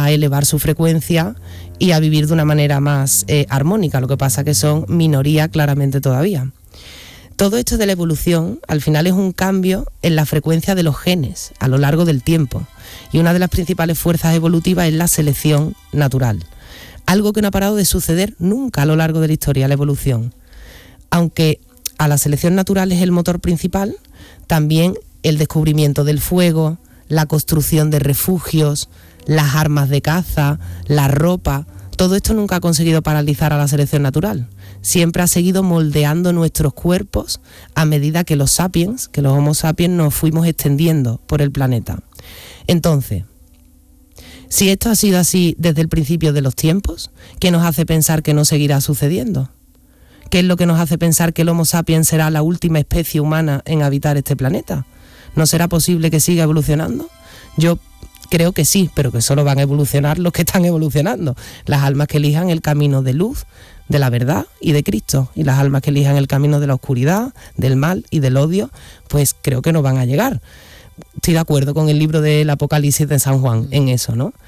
a elevar su frecuencia y a vivir de una manera más armónica. Lo que pasa que son minoría claramente todavía. Todo esto de la evolución al final es un cambio en la frecuencia de los genes a lo largo del tiempo, y una de las principales fuerzas evolutivas es la selección natural, algo que no ha parado de suceder nunca a lo largo de la historia, la evolución. Aunque a la selección natural es el motor principal, también el descubrimiento del fuego, la construcción de refugios, las armas de caza, la ropa, todo esto nunca ha conseguido paralizar a la selección natural. Siempre ha seguido moldeando nuestros cuerpos a medida que los sapiens, que los Homo sapiens, nos fuimos extendiendo por el planeta. Entonces, si esto ha sido así desde el principio de los tiempos, ¿qué nos hace pensar que no seguirá sucediendo? ¿Qué es lo que nos hace pensar que el Homo sapiens será la última especie humana en habitar este planeta? ¿No será posible que siga evolucionando? Yo creo que sí, pero que solo van a evolucionar los que están evolucionando. Las almas que elijan el camino de luz, de la verdad y de Cristo. Y las almas que elijan el camino de la oscuridad, del mal y del odio, pues creo que no van a llegar. Estoy de acuerdo con el libro del Apocalipsis de San Juan en eso, ¿no?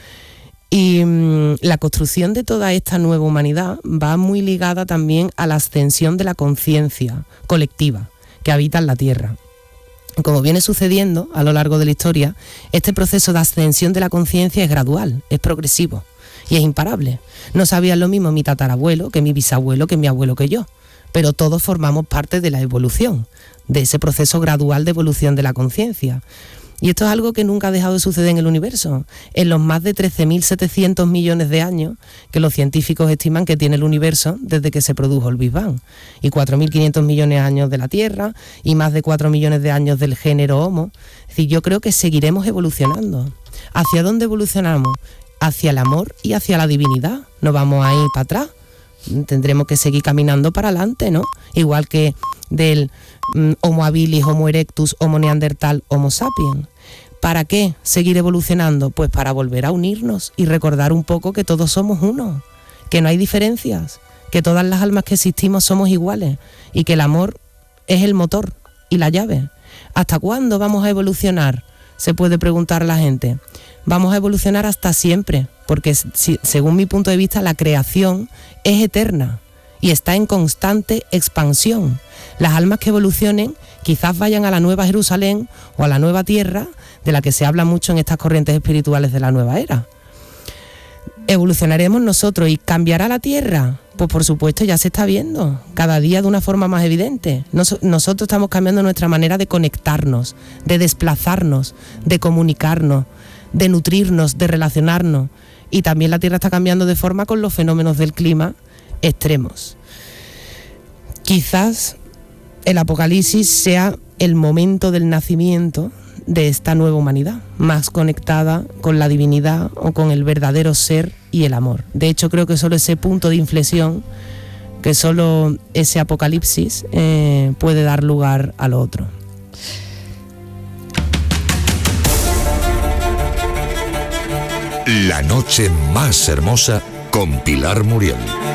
Y la construcción de toda esta nueva humanidad va muy ligada también a la ascensión de la conciencia colectiva que habita en la Tierra. Como viene sucediendo a lo largo de la historia, este proceso de ascensión de la conciencia es gradual, es progresivo y es imparable. No sabían lo mismo mi tatarabuelo que mi bisabuelo, que mi abuelo, que yo, pero todos formamos parte de la evolución, de ese proceso gradual de evolución de la conciencia. Y esto es algo que nunca ha dejado de suceder en el universo. En los más de 13.700 millones de años que los científicos estiman que tiene el universo desde que se produjo el Big Bang, y 4.500 millones de años de la Tierra, y más de 4 millones de años del género Homo. Es decir, yo creo que seguiremos evolucionando. ¿Hacia dónde evolucionamos? Hacia el amor y hacia la divinidad. No vamos a ir para atrás. Tendremos que seguir caminando para adelante, ¿no? Igual que del Homo habilis, Homo erectus, Homo neandertal, Homo sapiens. ¿Para qué seguir evolucionando? Pues para volver a unirnos y recordar un poco que todos somos uno, que no hay diferencias, que todas las almas que existimos somos iguales y que el amor es el motor y la llave. ¿Hasta cuándo vamos a evolucionar? Se puede preguntar la gente. Vamos a evolucionar hasta siempre, porque según mi punto de vista la creación es eterna y está en constante expansión. Las almas que evolucionen quizás vayan a la Nueva Jerusalén o a la Nueva Tierra, de la que se habla mucho en estas corrientes espirituales de la nueva era. ¿Evolucionaremos nosotros y cambiará la Tierra? Pues por supuesto ya se está viendo, cada día de una forma más evidente. Nosotros estamos cambiando nuestra manera de conectarnos, de desplazarnos, de comunicarnos, de nutrirnos, de relacionarnos. Y también la Tierra está cambiando de forma con los fenómenos del clima extremos. Quizás el Apocalipsis sea el momento del nacimiento de esta nueva humanidad, más conectada con la divinidad o con el verdadero ser y el amor. De hecho, creo que solo ese punto de inflexión, que solo ese Apocalipsis puede dar lugar a lo otro. La noche más hermosa con Pilar Muriel.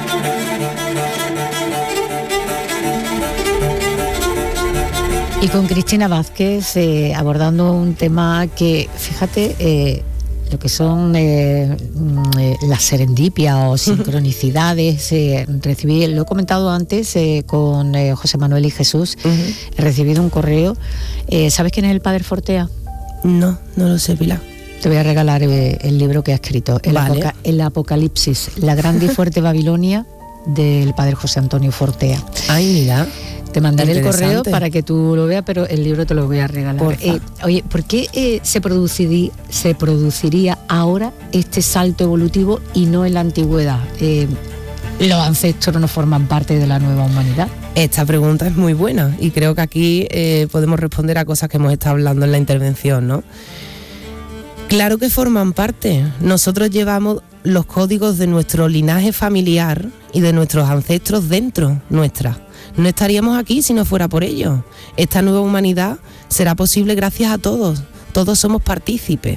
Y con Cristina Vázquez abordando un tema que, fíjate, lo que son las serendipias o sincronicidades. Recibí, lo he comentado antes con José Manuel y Jesús, he recibido un correo. ¿Sabes quién es el padre Fortea? No lo sé, Pilar. Te voy a regalar el libro que ha escrito, el Apocalipsis, la grande y fuerte Babilonia, del padre José Antonio Fortea. Ay, mira. Te mandaré el correo para que tú lo veas, pero el libro te lo voy a regalar. Oye, ¿por qué se produciría ahora este salto evolutivo y no en la antigüedad? ¿Los ancestros no forman parte de la nueva humanidad? Esta pregunta es muy buena y creo que aquí podemos responder a cosas que hemos estado hablando en la intervención, ¿no? Claro que forman parte. Nosotros llevamos los códigos de nuestro linaje familiar y de nuestros ancestros dentro nuestra. No estaríamos aquí si no fuera por ello. Esta nueva humanidad será posible gracias a todos. Todos somos partícipes.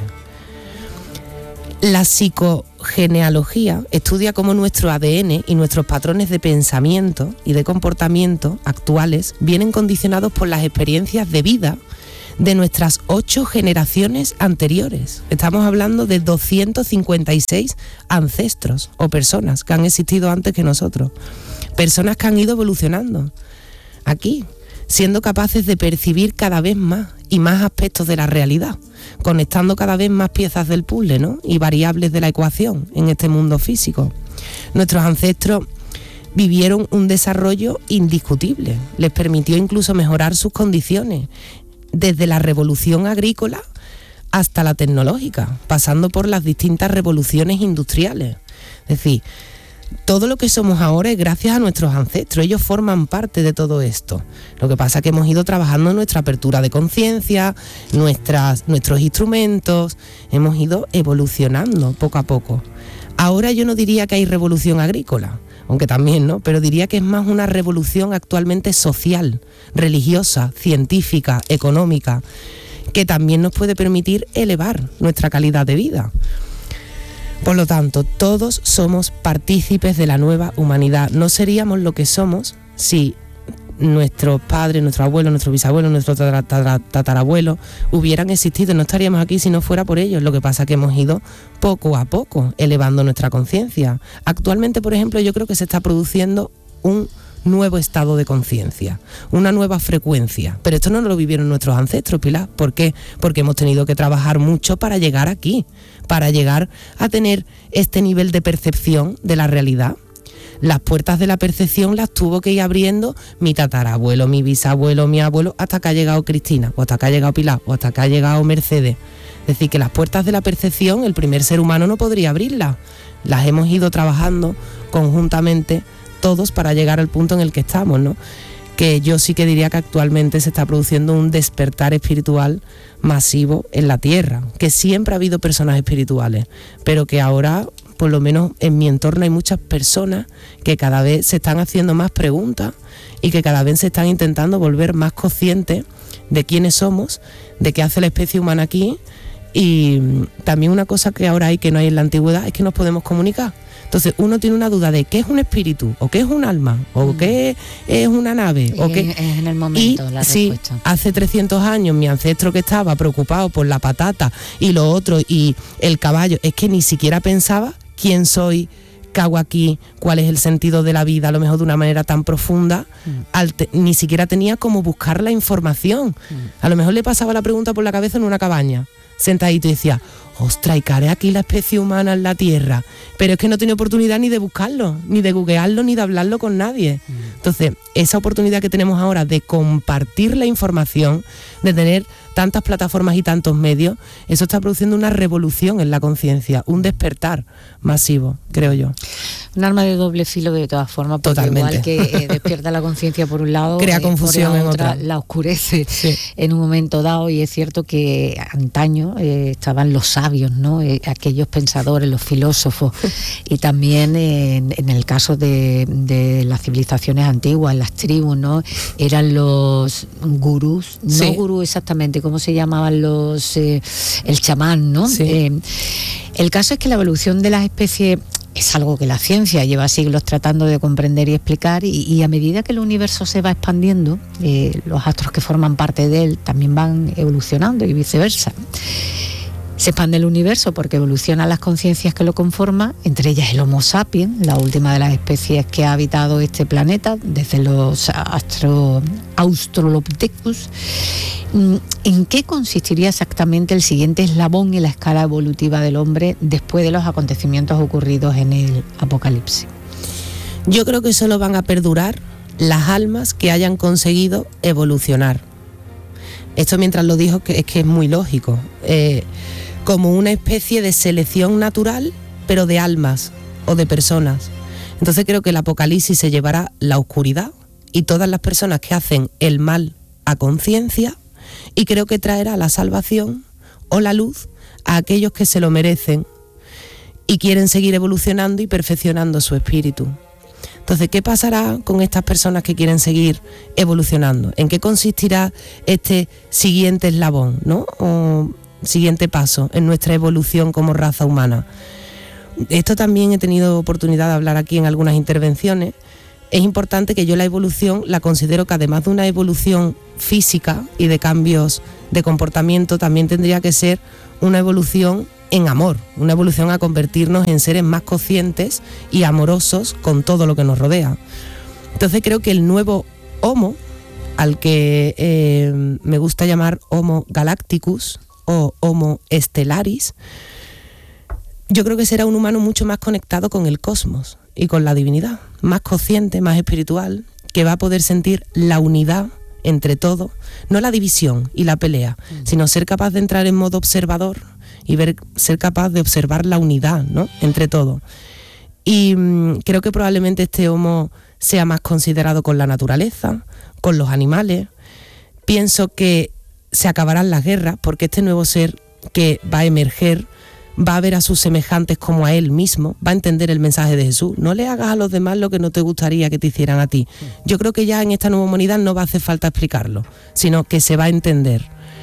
La psicogenealogía estudia cómo nuestro ADN y nuestros patrones de pensamiento y de comportamiento actuales vienen condicionados por las experiencias de vida de nuestras 8 generaciones anteriores. Estamos hablando de 256 ancestros o personas que han existido antes que nosotros. Personas que han ido evolucionando aquí, siendo capaces de percibir cada vez más y más aspectos de la realidad, conectando cada vez más piezas del puzzle, ¿no? Y variables de la ecuación en este mundo físico. Nuestros ancestros vivieron un desarrollo indiscutible, les permitió incluso mejorar sus condiciones, desde la revolución agrícola hasta la tecnológica, pasando por las distintas revoluciones industriales. Es decir, todo lo que somos ahora es gracias a nuestros ancestros, ellos forman parte de todo esto. Lo que pasa es que hemos ido trabajando en nuestra apertura de conciencia, nuestros instrumentos, hemos ido evolucionando poco a poco. Ahora yo no diría que hay revolución agrícola, aunque también, ¿no? Pero diría que es más una revolución actualmente social, religiosa, científica, económica, que también nos puede permitir elevar nuestra calidad de vida. Por lo tanto, todos somos partícipes de la nueva humanidad. No seríamos lo que somos si nuestros padres, nuestros abuelos, nuestros bisabuelos, nuestros tatarabuelos hubieran existido. No estaríamos aquí si no fuera por ellos. Lo que pasa es que hemos ido poco a poco elevando nuestra conciencia. Actualmente, por ejemplo, yo creo que se está produciendo un nuevo estado de conciencia, una nueva frecuencia. Pero esto no lo vivieron nuestros ancestros, Pilar. ¿Por qué? Porque hemos tenido que trabajar mucho para llegar aquí, para llegar a tener este nivel de percepción de la realidad. Las puertas de la percepción las tuvo que ir abriendo mi tatarabuelo, mi bisabuelo, mi abuelo, hasta que ha llegado Cristina, o hasta que ha llegado Pilar, o hasta que ha llegado Mercedes. Es decir, que las puertas de la percepción el primer ser humano no podría abrirlas. Las hemos ido trabajando conjuntamente todos para llegar al punto en el que estamos, ¿no? Que yo sí que diría que actualmente se está produciendo un despertar espiritual masivo en la Tierra, que siempre ha habido personas espirituales, pero que ahora, por lo menos en mi entorno, hay muchas personas que cada vez se están haciendo más preguntas y que cada vez se están intentando volver más conscientes de quiénes somos, de qué hace la especie humana aquí. Y también una cosa que ahora hay que no hay en la antigüedad es que nos podemos comunicar. Entonces uno tiene una duda de qué es un espíritu, o qué es un alma, o qué es una nave, o qué es en el momento la respuesta. Sí, hace 300 años mi ancestro que estaba preocupado por la patata y lo otro y el caballo, es que ni siquiera pensaba quién soy, qué hago aquí, cuál es el sentido de la vida, a lo mejor de una manera tan profunda, ni siquiera tenía cómo buscar la información. A lo mejor le pasaba la pregunta por la cabeza en una cabaña, sentadito, y decía, ostras, ¿y qué haré aquí la especie humana en la Tierra? Pero es que no tenía oportunidad ni de buscarlo, ni de googlearlo, ni de hablarlo con nadie. Entonces, esa oportunidad que tenemos ahora de compartir la información, de tener tantas plataformas y tantos medios, eso está produciendo una revolución en la conciencia, un despertar masivo, creo yo. Un arma de doble filo de todas formas, porque totalmente. Igual que despierta la conciencia por un lado, crea confusión por la en otra, otra. la oscurece Sí. en un momento dado. Y es cierto que antaño estaban los sabios, ¿no? Aquellos pensadores, los filósofos, y también en el caso de las civilizaciones antiguas, las tribus, ¿no? Eran los gurús, no Sí. gurú exactamente, ¿cómo se llamaban los? El chamán, ¿no? Sí. El caso es que la evolución de las especies es algo que la ciencia lleva siglos tratando de comprender y explicar, y a medida que el universo se va expandiendo, los astros que forman parte de él también van evolucionando y viceversa. Se expande el universo porque evolucionan las conciencias que lo conforman, entre ellas el Homo sapiens, la última de las especies que ha habitado este planeta desde los Australopithecus. ¿En qué consistiría exactamente el siguiente eslabón en la escala evolutiva del hombre después de los acontecimientos ocurridos en el Apocalipsis? Yo creo que solo van a perdurar las almas que hayan conseguido evolucionar. Esto mientras lo dijo es que es muy lógico. Como una especie de selección natural, pero de almas o de personas. Entonces creo que el apocalipsis se llevará la oscuridad y todas las personas que hacen el mal a conciencia, y creo que traerá la salvación o la luz a aquellos que se lo merecen y quieren seguir evolucionando y perfeccionando su espíritu. Entonces, ¿qué pasará con estas personas que quieren seguir evolucionando? ¿En qué consistirá este siguiente eslabón, ¿no? O siguiente paso en nuestra evolución como raza humana? Esto también he tenido oportunidad de hablar aquí en algunas intervenciones. es importante que yo la evolución la considero que además de una evolución física y de cambios de comportamiento, también tendría que ser una evolución en amor, una evolución a convertirnos en seres más conscientes y amorosos con todo lo que nos rodea. Entonces creo que el nuevo Homo, al que me gusta llamar Homo Galacticus o Homo Stellaris, yo creo que será un humano mucho más conectado con el cosmos y con la divinidad, más consciente, más espiritual, que va a poder sentir la unidad entre todo, no la división y la pelea, sino ser capaz de entrar en modo observador y ser capaz de observar la unidad, ¿no?, entre todo. Y creo que probablemente este Homo sea más considerado con la naturaleza, con los animales. Pienso que se acabarán las guerras porque este nuevo ser que va a emerger va a ver a sus semejantes como a él mismo, va a entender el mensaje de Jesús. No le hagas a los demás lo que no te gustaría que te hicieran a ti. Yo creo que ya en esta nueva humanidad no va a hacer falta explicarlo, sino que se va a entender.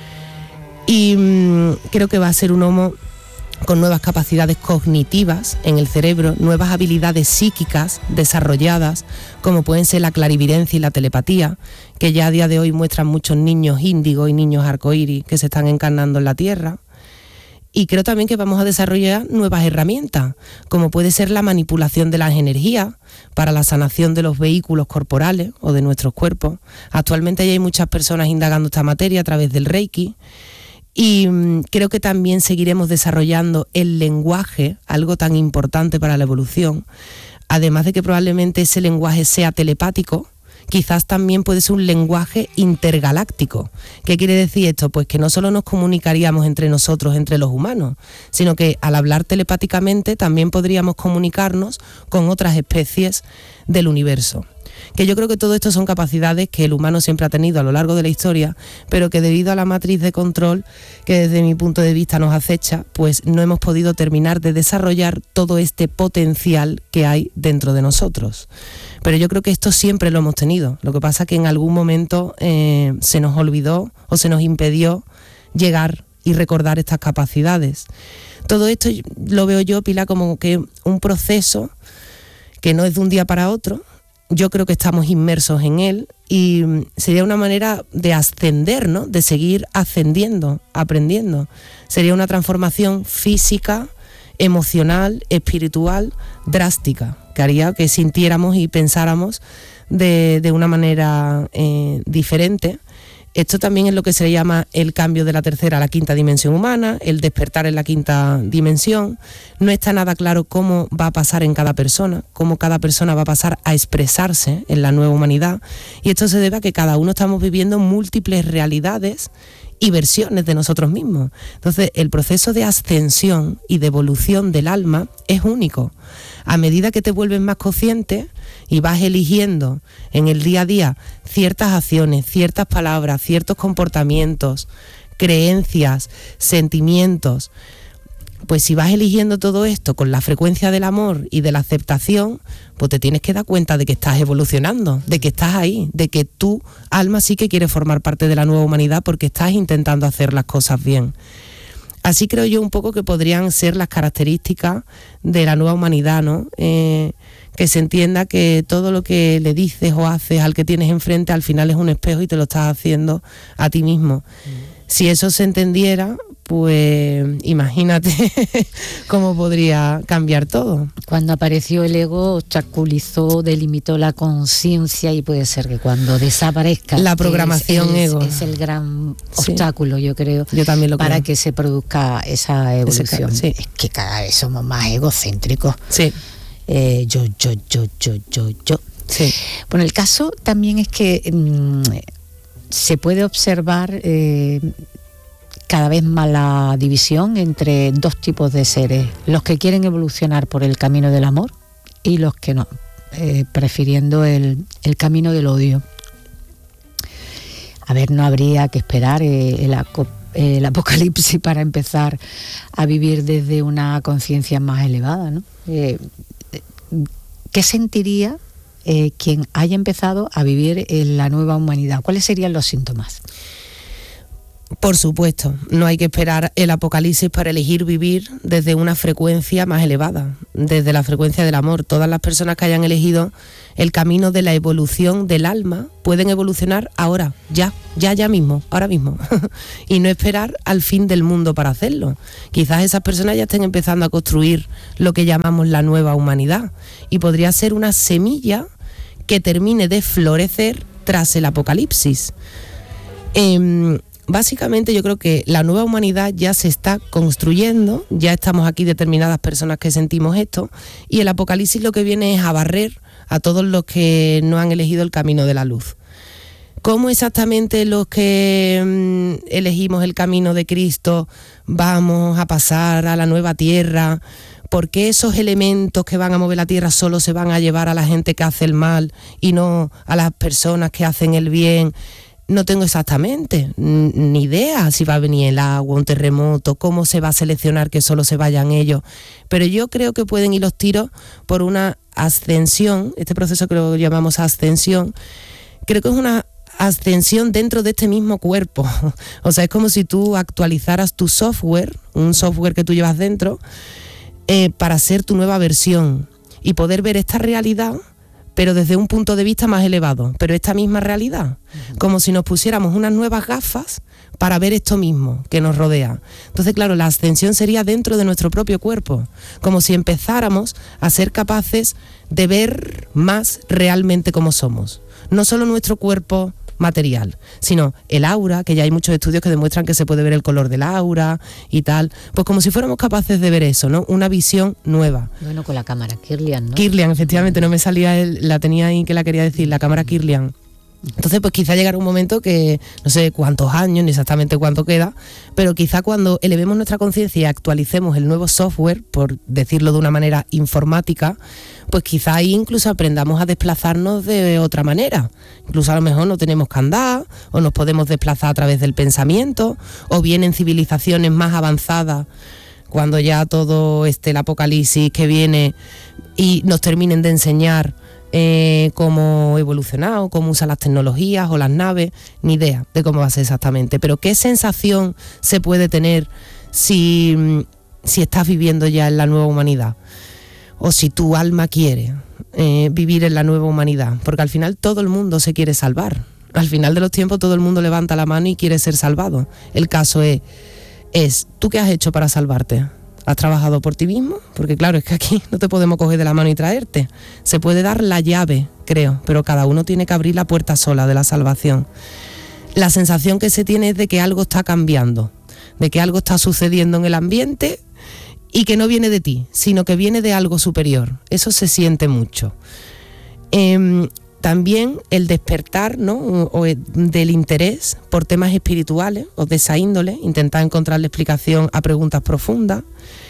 Y creo que va a ser un Homo con nuevas capacidades cognitivas en el cerebro, nuevas habilidades psíquicas desarrolladas, como pueden ser la clarividencia y la telepatía, que ya a día de hoy muestran muchos niños índigo y niños arcoíris que se están encarnando en la Tierra. Y creo también que vamos a desarrollar nuevas herramientas, como puede ser la manipulación de las energías para la sanación de los vehículos corporales o de nuestros cuerpos. Actualmente ya hay muchas personas indagando esta materia a través del Reiki. Y creo que también seguiremos desarrollando el lenguaje, algo tan importante para la evolución. Además de que probablemente ese lenguaje sea telepático, quizás también puede ser un lenguaje intergaláctico. ¿Qué quiere decir esto? Pues que no solo nos comunicaríamos entre nosotros, entre los humanos, sino que al hablar telepáticamente también podríamos comunicarnos con otras especies del universo. Que yo creo que todo esto son capacidades que el humano siempre ha tenido a lo largo de la historia, pero que debido a la matriz de control que desde mi punto de vista nos acecha, pues no hemos podido terminar de desarrollar todo este potencial que hay dentro de nosotros. Pero yo creo que esto siempre lo hemos tenido. Lo que pasa es que en algún momento se nos olvidó o se nos impidió llegar y recordar estas capacidades. Todo esto lo veo yo, Pilar, como que un proceso que no es de un día para otro. Yo creo que estamos inmersos en él y sería una manera de ascender, ¿no?, de seguir ascendiendo, aprendiendo. Sería una transformación física, emocional, espiritual, drástica, que haría que sintiéramos y pensáramos de una manera diferente. Esto también es lo que se llama el cambio de la tercera a la quinta dimensión humana, el despertar en la quinta dimensión. No está nada claro cómo va a pasar en cada persona, cómo cada persona va a pasar a expresarse en la nueva humanidad. Y esto se debe a que cada uno estamos viviendo múltiples realidades y versiones de nosotros mismos. Entonces, el proceso de ascensión y de evolución del alma es único. A medida que te vuelves más consciente y vas eligiendo en el día a día ciertas acciones, ciertas palabras, ciertos comportamientos, creencias, sentimientos, pues si vas eligiendo todo esto con la frecuencia del amor y de la aceptación, pues te tienes que dar cuenta de que estás evolucionando, de que estás ahí, de que tu alma sí que quiere formar parte de la nueva humanidad porque estás intentando hacer las cosas bien. Así creo yo un poco que podrían ser las características de la nueva humanidad, ¿no? Que se entienda que todo lo que le dices o haces al que tienes enfrente al final es un espejo y te lo estás haciendo a ti mismo. Si eso se entendiera, pues imagínate cómo podría cambiar todo. Cuando apareció el ego, obstaculizó, delimitó la conciencia y puede ser que cuando desaparezca la programación ego es el gran obstáculo, yo creo, yo también lo para creo, que se produzca esa evolución. Sí. Es que cada vez somos más egocéntricos. Sí. Yo. Sí. Bueno, el caso también es que se puede observar cada vez más la división entre dos tipos de seres, los que quieren evolucionar por el camino del amor y los que no, prefiriendo el camino del odio. A ver, no habría que esperar el apocalipsis para empezar a vivir desde una conciencia más elevada, ¿no? ¿Qué sentiría quien haya empezado a vivir en la nueva humanidad? ¿Cuáles serían los síntomas? Por supuesto, no hay que esperar el apocalipsis para elegir vivir desde una frecuencia más elevada, desde la frecuencia del amor. Todas las personas que hayan elegido el camino de la evolución del alma pueden evolucionar ahora, ya mismo, ahora mismo, y no esperar al fin del mundo para hacerlo. Quizás esas personas ya estén empezando a construir lo que llamamos la nueva humanidad, y podría ser una semilla que termine de florecer tras el apocalipsis. Básicamente yo creo que la nueva humanidad ya se está construyendo, ya estamos aquí determinadas personas que sentimos esto, y el apocalipsis lo que viene es a barrer a todos los que no han elegido el camino de la luz. ¿Cómo exactamente los que elegimos el camino de Cristo vamos a pasar a la nueva tierra? ¿Por qué esos elementos que van a mover la tierra solo se van a llevar a la gente que hace el mal y no a las personas que hacen el bien? No tengo exactamente ni idea si va a venir el agua, un terremoto, cómo se va a seleccionar que solo se vayan ellos. Pero yo creo que pueden ir los tiros por una ascensión, este proceso que lo llamamos ascensión, creo que es una ascensión dentro de este mismo cuerpo. O sea, es como si tú actualizaras tu software, un software que tú llevas dentro, para ser tu nueva versión y poder ver esta realidad, pero desde un punto de vista más elevado, pero esta misma realidad, como si nos pusiéramos unas nuevas gafas para ver esto mismo que nos rodea. Entonces, claro, la ascensión sería dentro de nuestro propio cuerpo, como si empezáramos a ser capaces de ver más realmente cómo somos. No solo nuestro cuerpo material, sino el aura, que ya hay muchos estudios que demuestran que se puede ver el color del aura y tal, pues como si fuéramos capaces de ver eso, ¿no? Una visión nueva. Bueno, con la cámara Kirlian, ¿no? Kirlian, efectivamente, no me salía, la tenía ahí que la quería decir, la cámara Kirlian. Entonces, pues quizá llegará un momento que no sé cuántos años, ni exactamente cuánto queda, pero quizá cuando elevemos nuestra conciencia y actualicemos el nuevo software, por decirlo de una manera informática, pues quizá ahí incluso aprendamos a desplazarnos de otra manera. Incluso a lo mejor no tenemos que andar, o nos podemos desplazar a través del pensamiento, o bien en civilizaciones más avanzadas, cuando ya todo el apocalipsis que viene y nos terminen de enseñar cómo evolucionar o cómo usar las tecnologías o las naves, ni idea de cómo va a ser exactamente, pero qué sensación se puede tener si estás viviendo ya en la nueva humanidad, o si tu alma quiere vivir en la nueva humanidad, porque al final todo el mundo se quiere salvar, al final de los tiempos todo el mundo levanta la mano y quiere ser salvado. El caso es ¿tú qué has hecho para salvarte? ¿Has trabajado por ti mismo? Porque claro, es que aquí no te podemos coger de la mano y traerte. Se puede dar la llave, creo, pero cada uno tiene que abrir la puerta sola de la salvación. La sensación que se tiene es de que algo está cambiando, de que algo está sucediendo en el ambiente y que no viene de ti, sino que viene de algo superior. Eso se siente mucho. También el despertar, ¿no?, o del interés por temas espirituales o de esa índole, intentar encontrarle explicación a preguntas profundas.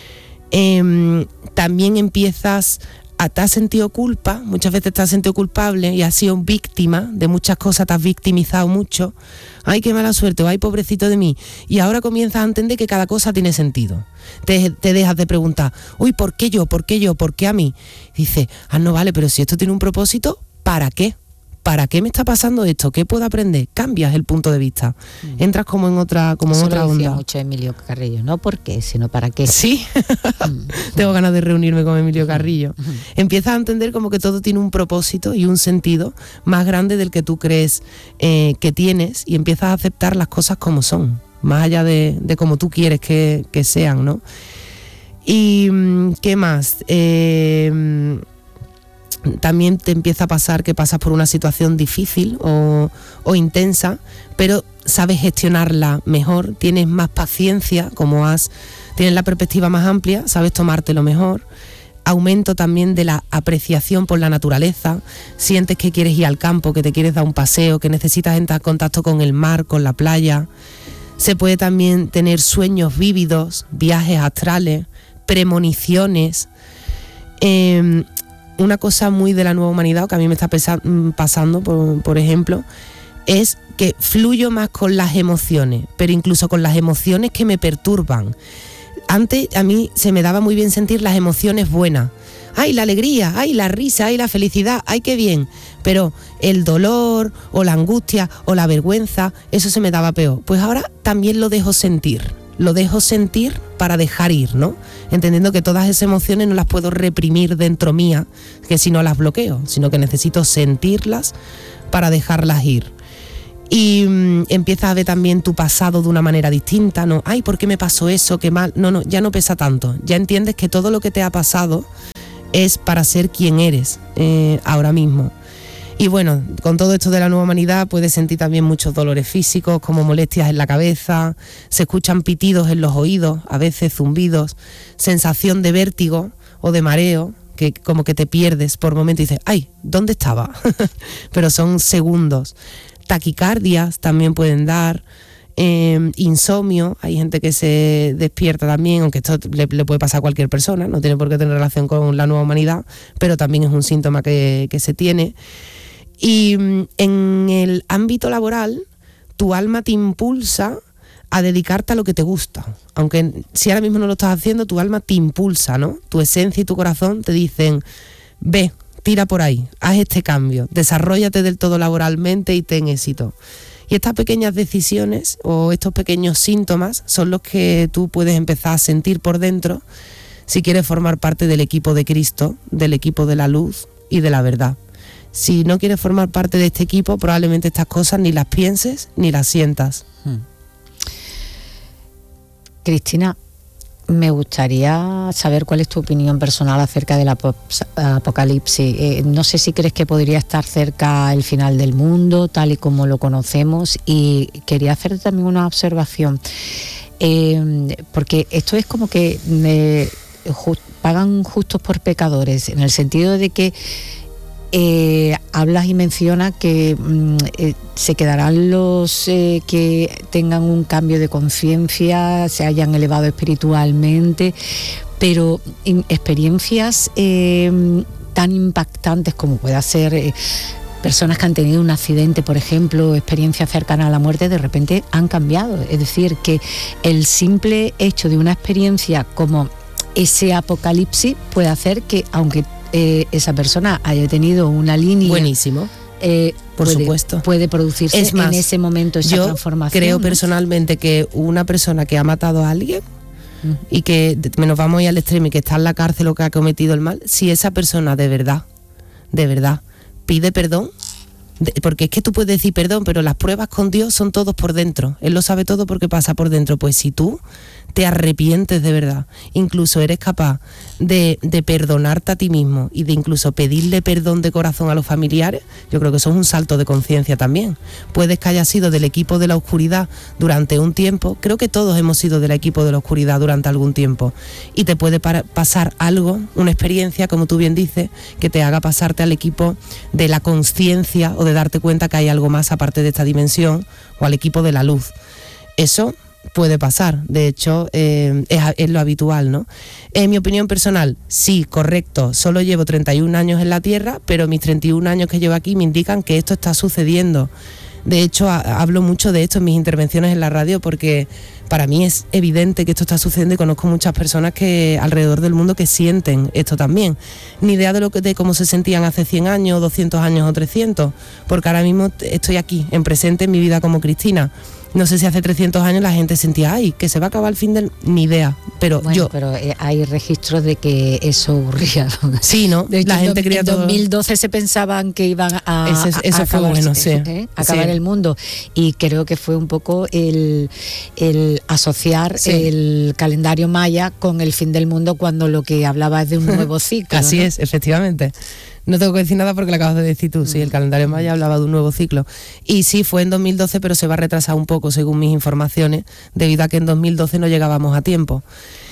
También empiezas te has sentido culpa, muchas veces te has sentido culpable y has sido víctima de muchas cosas, te has victimizado mucho. Ay, qué mala suerte, o ay, pobrecito de mí. Y ahora comienzas a entender que cada cosa tiene sentido. Te dejas de preguntar, uy, ¿por qué yo? ¿Por qué yo? ¿Por qué a mí? Y dices, no vale, pero si esto tiene un propósito, ¿para qué? ¿Para qué me está pasando esto? ¿Qué puedo aprender? Cambias el punto de vista. Entras como en otra Eso onda. Mucho Emilio Carrillo, no por qué, sino para qué. Sí, tengo ganas de reunirme con Emilio Carrillo. Empiezas a entender como que todo tiene un propósito y un sentido más grande del que tú crees que tienes, y empiezas a aceptar las cosas como son, más allá de como tú quieres que sean, ¿no? Y ¿qué más? También te empieza a pasar que pasas por una situación difícil o intensa, pero sabes gestionarla mejor, tienes más paciencia, tienes la perspectiva más amplia, sabes tomártelo mejor. Aumento también de la apreciación por la naturaleza, sientes que quieres ir al campo, que te quieres dar un paseo, que necesitas entrar en contacto con el mar, con la playa. Se puede también tener sueños vívidos, viajes astrales, premoniciones. Una cosa muy de la nueva humanidad, que a mí me está pasando, por ejemplo, es que fluyo más con las emociones, pero incluso con las emociones que me perturban. antes a mí se me daba muy bien sentir las emociones buenas. ¡Ay, la alegría! ¡Ay, la risa! ¡Ay, la felicidad! ¡Ay, qué bien! Pero el dolor o la angustia o la vergüenza, eso se me daba peor. Pues ahora también lo dejo sentir. Lo dejo sentir para dejar ir, ¿no? Entendiendo que todas esas emociones no las puedo reprimir dentro mía, que si no las bloqueo, sino que necesito sentirlas para dejarlas ir. Y empiezas a ver también tu pasado de una manera distinta, ¿no? ¡Ay, ¿por qué me pasó eso? ¡Qué mal! No, ya no pesa tanto. Ya entiendes que todo lo que te ha pasado es para ser quien eres ahora mismo. Y bueno, con todo esto de la nueva humanidad puedes sentir también muchos dolores físicos, como molestias en la cabeza, se escuchan pitidos en los oídos, a veces zumbidos, sensación de vértigo o de mareo, que como que te pierdes por momentos y dices, ¡ay! ¿Dónde estaba? Pero son segundos. Taquicardias también pueden dar, insomnio, hay gente que se despierta también, aunque esto le puede pasar a cualquier persona, no tiene por qué tener relación con la nueva humanidad, pero también es un síntoma que se tiene. Y en el ámbito laboral, tu alma te impulsa a dedicarte a lo que te gusta, aunque si ahora mismo no lo estás haciendo, tu alma te impulsa, ¿no? Tu esencia y tu corazón te dicen, ve, tira por ahí, haz este cambio, desarróllate del todo laboralmente y ten éxito. Y estas pequeñas decisiones o estos pequeños síntomas son los que tú puedes empezar a sentir por dentro si quieres formar parte del equipo de Cristo, del equipo de la luz y de la verdad. Si no quieres formar parte de este equipo, probablemente estas cosas ni las pienses ni las sientas. Cristina, me gustaría saber cuál es tu opinión personal acerca del apocalipsis. No sé si crees que podría estar cerca el final del mundo, tal y como lo conocemos, y quería hacer también una observación, porque esto es como que pagan justos por pecadores, en el sentido de que hablas y mencionas que se quedarán los que tengan un cambio de conciencia, se hayan elevado espiritualmente, pero experiencias tan impactantes como pueda ser personas que han tenido un accidente, por ejemplo, experiencias cercanas a la muerte, de repente han cambiado. Es decir, que el simple hecho de una experiencia como ese apocalipsis puede hacer que, aunque esa persona haya tenido una línea buenísimo, por supuesto, puede producirse en ese momento esa transformación. Creo personalmente que una persona que ha matado a alguien y que nos vamos a ir al extremo y que está en la cárcel o que ha cometido el mal, si esa persona de verdad pide perdón, porque es que tú puedes decir perdón, pero las pruebas con Dios son todos por dentro, Él lo sabe todo porque pasa por dentro. Pues si tú te arrepientes de verdad, incluso eres capaz de perdonarte a ti mismo y de incluso pedirle perdón de corazón a los familiares, yo creo que eso es un salto de conciencia también. Puedes que hayas sido del equipo de la oscuridad durante un tiempo, creo que todos hemos sido del equipo de la oscuridad durante algún tiempo, y te puede pasar algo, una experiencia, como tú bien dices, que te haga pasarte al equipo de la consciencia o de darte cuenta que hay algo más aparte de esta dimensión, o al equipo de la luz. Eso puede pasar, de hecho es lo habitual, ¿no? En mi opinión personal, sí, correcto, solo llevo 31 años en la Tierra, pero mis 31 años que llevo aquí me indican que esto está sucediendo. De hecho, hablo mucho de esto en mis intervenciones en la radio porque para mí es evidente que esto está sucediendo y conozco muchas personas que alrededor del mundo que sienten esto también. Ni idea de cómo se sentían hace 100 años, 200 años o 300, porque ahora mismo estoy aquí, en presente en mi vida como Cristina. No sé si hace 300 años la gente sentía, ay, que se va a acabar el fin del... Ni idea, pero bueno, pero hay registros de que eso ocurría. Sí, ¿no? De hecho, la gente creía todo... En 2012 se pensaban que iban a eso fue bueno, sí. Acabar el mundo. Y creo que fue un poco el asociar el calendario maya con el fin del mundo, cuando lo que hablaba es de un nuevo ciclo. Así, ¿no? Es, efectivamente. No tengo que decir nada porque lo acabas de decir tú. Sí, el calendario maya hablaba de un nuevo ciclo. Y sí, fue en 2012, pero se va a retrasar un poco según mis informaciones, debido a que en 2012 no llegábamos a tiempo.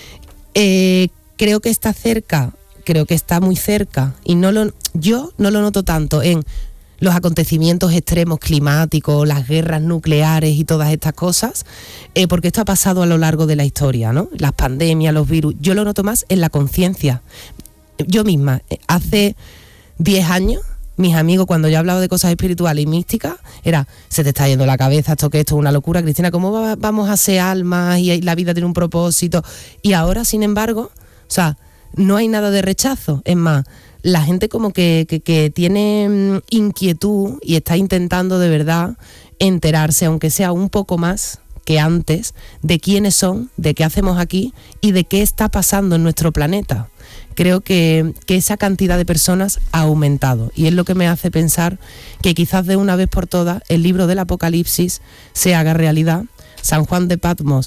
Creo que está cerca, creo que está muy cerca. Y yo no lo noto tanto en los acontecimientos extremos climáticos, las guerras nucleares y todas estas cosas, porque esto ha pasado a lo largo de la historia, ¿no? Las pandemias, los virus. Yo lo noto más en la conciencia. Yo misma, hace 10 años mis amigos, cuando yo hablaba de cosas espirituales y místicas, era, se te está yendo la cabeza, esto es una locura, Cristina, ¿cómo vamos a ser almas y la vida tiene un propósito? Y ahora, sin embargo, o sea, no hay nada de rechazo. Es más, la gente como que tiene inquietud y está intentando de verdad enterarse, aunque sea un poco más que antes, de quiénes son, de qué hacemos aquí y de qué está pasando en nuestro planeta. Creo que esa cantidad de personas ha aumentado y es lo que me hace pensar que quizás de una vez por todas el libro del Apocalipsis se haga realidad, San Juan de Patmos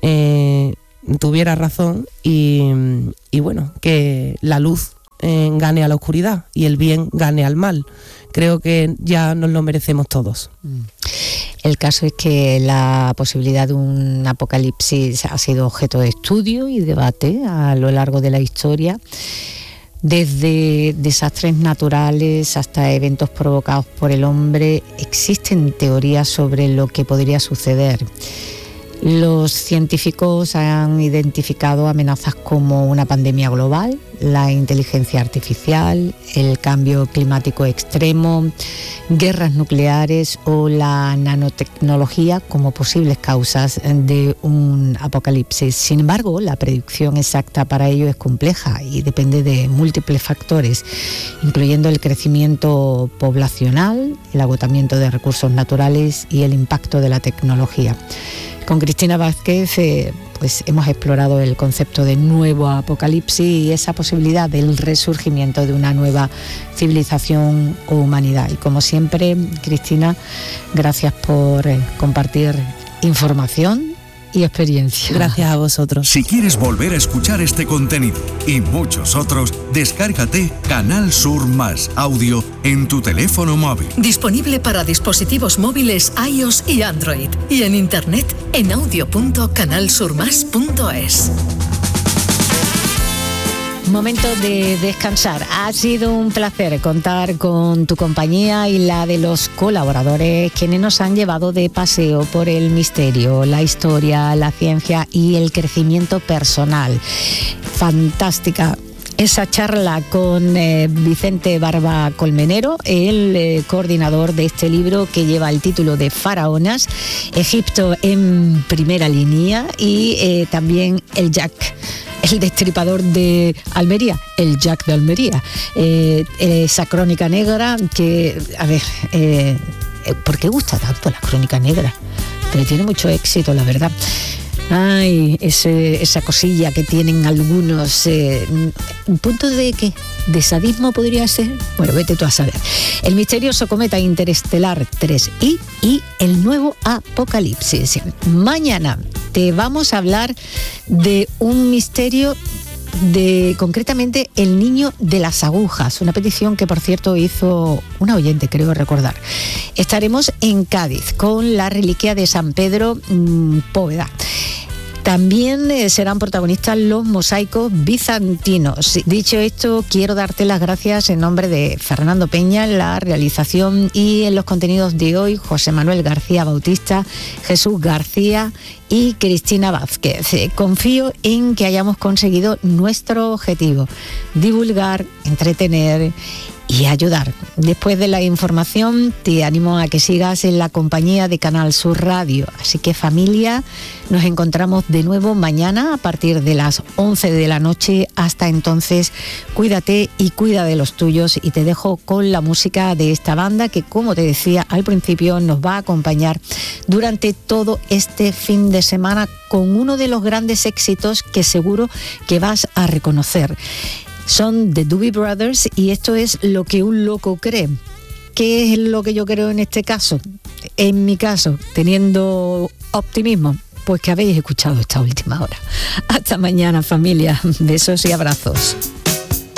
tuviera razón y bueno, que la luz gane a la oscuridad y el bien gane al mal. Creo que ya nos lo merecemos todos. El caso es que la posibilidad de un apocalipsis ha sido objeto de estudio y debate a lo largo de la historia, desde desastres naturales hasta eventos provocados por el hombre. Existen teorías sobre lo que podría suceder. Los científicos han identificado amenazas como una pandemia global, la inteligencia artificial, el cambio climático extremo, guerras nucleares o la nanotecnología como posibles causas de un apocalipsis. Sin embargo, la predicción exacta para ello es compleja y depende de múltiples factores, incluyendo el crecimiento poblacional, el agotamiento de recursos naturales y el impacto de la tecnología. Con Cristina Vázquez pues hemos explorado el concepto de nuevo apocalipsis y esa posibilidad del resurgimiento de una nueva civilización o humanidad. Y como siempre, Cristina, gracias por compartir información y experiencia. Gracias a vosotros. Si quieres volver a escuchar este contenido y muchos otros, descárgate Canal Sur Más Audio en tu teléfono móvil. Disponible para dispositivos móviles iOS y Android. Y en internet en audio.canalsurmas.es. Momento de descansar. Ha sido un placer contar con tu compañía y la de los colaboradores, quienes nos han llevado de paseo por el misterio, la historia, la ciencia y el crecimiento personal. Fantástica esa charla con Vicente Barba Colmenero, el coordinador de este libro que lleva el título de Faraonas, Egipto en primera línea, y también el Jack, el destripador de Almería, el Jack de Almería. Esa crónica negra que, a ver, ¿por qué gusta tanto la crónica negra? Pero tiene mucho éxito, la verdad. Ay, esa cosilla que tienen algunos, un punto de ¿qué? ¿De sadismo podría ser? Bueno, vete tú a saber. El misterioso cometa interestelar 3I y el nuevo apocalipsis. Mañana te vamos a hablar de un misterio, concretamente el niño de las agujas, una petición que por cierto hizo una oyente, creo recordar. Estaremos en Cádiz con la reliquia de San Pedro Póveda. También serán protagonistas los mosaicos bizantinos. Dicho esto, quiero darte las gracias en nombre de Fernando Peña en la realización y en los contenidos de hoy, José Manuel García Bautista, Jesús García y Cristina Vázquez. Confío en que hayamos conseguido nuestro objetivo: divulgar, entretener y ayudar. Después de la información, te animo a que sigas en la compañía de Canal Sur Radio. Así que, familia, nos encontramos de nuevo mañana a partir de las 11 de la noche. Hasta entonces, cuídate y cuida de los tuyos, y te dejo con la música de esta banda que, como te decía al principio, nos va a acompañar durante todo este fin de semana con uno de los grandes éxitos que seguro que vas a reconocer. Son The Doobie Brothers y esto es Lo que un loco cree. ¿Qué es lo que yo creo en este caso? En mi caso, teniendo optimismo, pues que habéis escuchado esta última hora. Hasta mañana, familia. Besos y abrazos.